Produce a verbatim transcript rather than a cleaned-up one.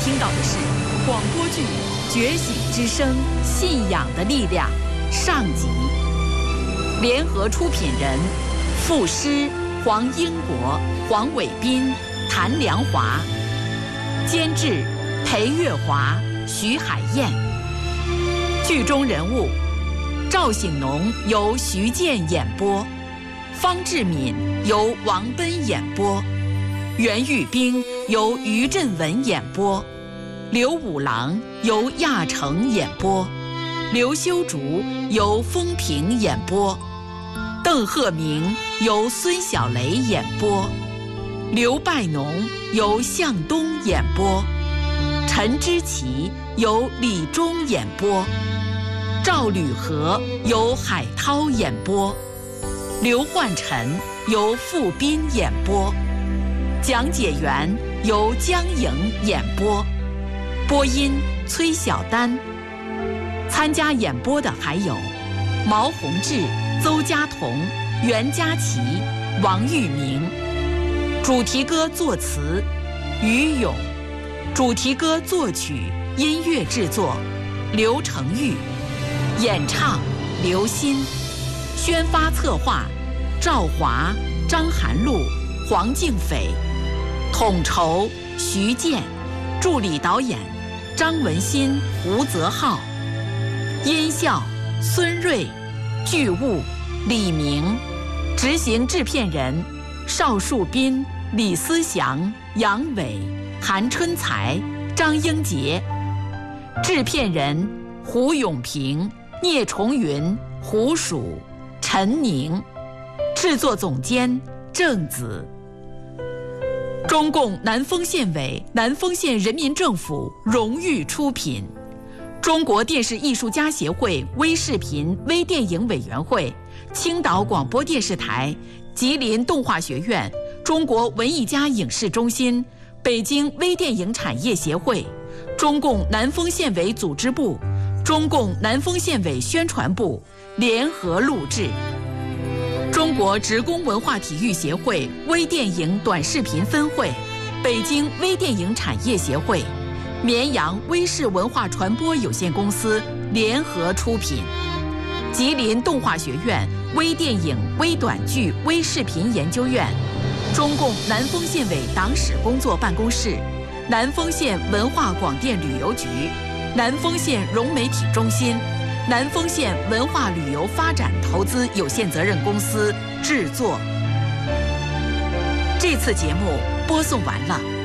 听到的是广播剧《觉醒之声：信仰的力量》上集，联合出品人：傅诗、黄英国、黄伟斌、谭良华，监制：裴月华、徐海燕。剧中人物：赵醒农由徐健演播，方志敏由王奔演播，袁玉冰由于振文演播，刘五郎由亚成演播，刘修竹由风平演播，邓鹤鸣由孙小雷演播，刘拜农由向东演播，陈之奇由李忠演播，赵履和由海涛演播，刘焕臣由傅斌演播，讲解员由江颖演播，播音崔小丹。参加演播的还有毛宏志、邹家彤、袁佳琪、王玉明。主题歌作词于勇，主题歌作曲、音乐制作刘成玉，演唱刘鑫，宣发策划赵华、张涵露、黄敬斐，统筹徐健，助理导演张文新、胡泽浩，音效孙瑞、巨物、李明，执行制片人邵树斌、李思祥、杨伟、韩春才、张英杰，制片人胡永平、聂崇云、胡蜀、陈宁，制作总监郑子。中共南丰县委、南丰县人民政府荣誉出品，中国电视艺术家协会微视频微电影委员会、青岛广播电视台、吉林动画学院、中国文艺家影视中心、北京微电影产业协会、中共南丰县委组织部、中共南丰县委宣传部联合录制。中国职工文化体育协会微电影短视频分会、北京微电影产业协会、绵阳微视文化传播有限公司联合出品，吉林动画学院微电影微短剧微视频研究院，中共南丰县委党史工作办公室，南丰县文化广电旅游局，南丰县融媒体中心，南丰县文化旅游发展投资有限责任公司制作。这次节目播送完了。